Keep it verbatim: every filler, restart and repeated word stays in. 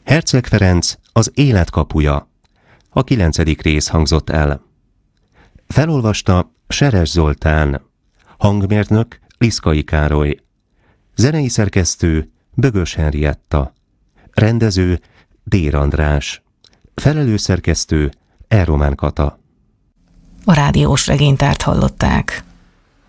Herceg Ferenc, az élet kapuja. A kilencedik rész hangzott el. Felolvasta Seres Zoltán, hangmérnök Liszkai Károly, zenei szerkesztő Bögös Henrietta, rendező Dér András, felelős szerkesztő E. Román Kata. A rádiós regénytárt hallották.